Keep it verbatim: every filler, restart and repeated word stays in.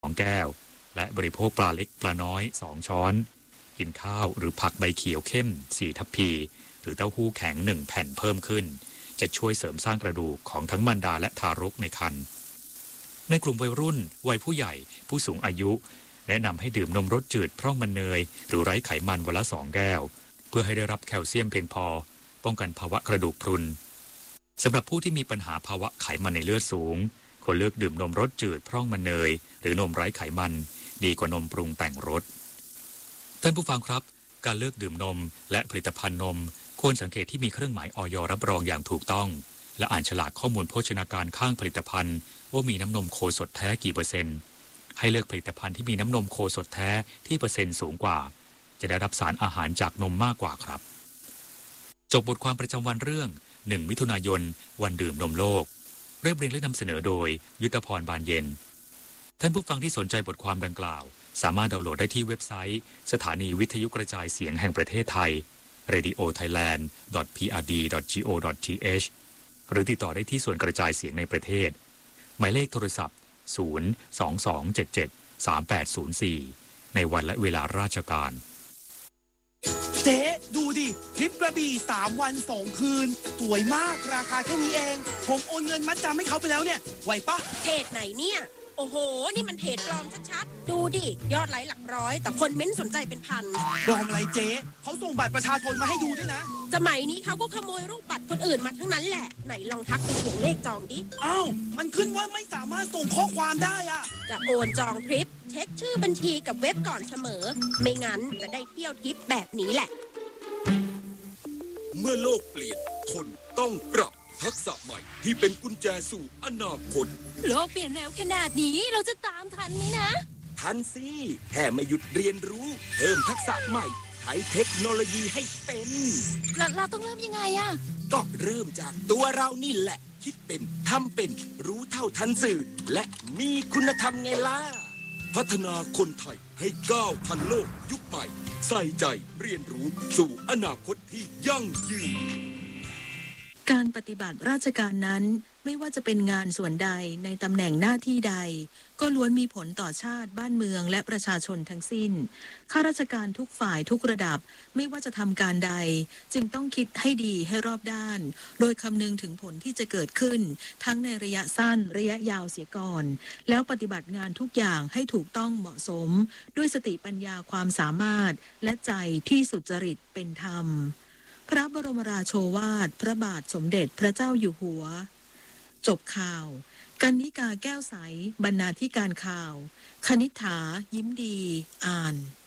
องแก้วและบริโภคปลาเล็กปลาน้อยสองช้อนกินข้าวหรือผักใบเขียวเข้มสี่ทัพพีหรือเต้าหู้แข็งหนึ่งแผ่นเพิ่มขึ้นจะช่วยเสริมสร้างกระดูกของทั้งมารดาและทารกในครรภ์ในกลุ่มวัยรุ่นวัยผู้ใหญ่ผู้สูงอายุแนะนำให้ดื่มนมรสจืดพร่องมันเนยหรือไร้ไขมันวันละสองแก้วเพื่อให้ได้รับแคลเซียมเพียงพอป้องกันภาวะกระดูกพรุนสำหรับผู้ที่มีปัญหาภาวะไขมันในเลือดสูงควรเลือกดื่มนมรสจืดพร่องมันเนยหรือนมไร้ไขมันดีกว่านมปรุงแต่งรสท่านผู้ฟังครับการเลือกดื่มนมและผลิตภัณฑ์นมควรสังเกตที่มีเครื่องหมายอย.รับรองอย่างถูกต้องและอ่านฉลากข้อมูลโภชนาการข้างผลิตภัณฑ์ว่ามีน้ำนมโคสดแท้กี่เปอร์เซ็นต์ให้เลือกผลิตภัณฑ์ที่มีน้ำนมโคสดแท้ที่เปอร์เซ็นต์สูงกว่าจะได้รับสารอาหารจากนมมากกว่าครับจบบทความประจำวันเรื่องหนึ่งมิถุนายนวันดื่มนมโลกเรียบเรียงและนำเสนอโดยยุทธพรบานเย็นท่านผู้ฟังที่สนใจบทความดังกล่าวสามารถดาวน์โหลดได้ที่เว็บไซต์สถานีวิทยุกระจายเสียงแห่งประเทศไทย เรดิโอไทยแลนด์ ดอท พี อาร์ ดี ดอท จี โอ ดอท ที เอช หรือติดต่อได้ที่ส่วนกระจายเสียงในประเทศหมายเลขโทรศัพท์ศูนย์ สอง สอง เจ็ด เจ็ด สาม แปด ศูนย์ สี่ในวันและเวลาราชการเจ๊ดูดิทริปกระบี่สามวันสองคืนสวยมากราคาแค่นี้เองผมโอนเงินมัดจำให้เขาไปแล้วเนี่ยไหวปะเพจไหนเนี่ยโอ้โหนี่มันเพจปลอมชัดๆดูดิยอดไลค์หลักร้อยแต่คนเม้นสนใจเป็นพันปลอมอะไรเจ๊เขาส่งบัตรประชาชนมาให้ดูด้วยนะสมัยนี้เขาก็ขโมยรูปบัตรคนอื่นมาทั้งนั้นแหละไหนลองทักไปเขียนเลขจองดิอ้าวมันขึ้นว่าไม่สามารถส่งข้อความได้อะจะโอนจองทริปเช็คชื่อบัญชีกับเว็บก่อนเสมอไม่งั้นจะได้เที่ยวทริปแบบนี้แหละเมื่อโลกเปลี่ยนคนต้องปรับทักษะใหม่ที่เป็นกุญแจสู่อนาคตโลกเปลี่ยนเร็วขนาดนี้เราจะตามทันไหมนะทันสิแค่ไม่หยุดเรียนรู้เพิ่มทักษะใหม่ใช้เทคโนโลยีให้เป็นเราเราต้องเริ่มยังไงอะก็เริ่มจากตัวเรานี่แหละคิดเป็นทำเป็นรู้เท่าทันสื่อและมีคุณธรรมไงล่ะพัฒนาคนไทยให้ก้าวทันโลกยุคใหม่ใส่ใจเรียนรู้สู่อนาคตที่ยั่งยืนการปฏิบัติราชการนั้นไม่ว่าจะเป็นงานส่วนใดในตำแหน่งหน้าที่ใดก็ล้วนมีผลต่อชาติบ้านเมืองและประชาชนทั้งสิ้นข้าราชการทุกฝ่ายทุกระดับไม่ว่าจะทำการใดจึงต้องคิดให้ดีให้รอบด้านโดยคำนึงถึงผลที่จะเกิดขึ้นทั้งในระยะสั้นระยะยาวเสียก่อนแล้วปฏิบัติงานทุกอย่างให้ถูกต้องเหมาะสมด้วยสติปัญญาความสามารถและใจที่สุจริตเป็นธรรมพระบรมราโชวาทพระบาทสมเด็จพระเจ้าอยู่หัวจบข่าวกนิกาแก้วใสบรรณาธิการข่าวคณิษฐายิ้มดีอ่าน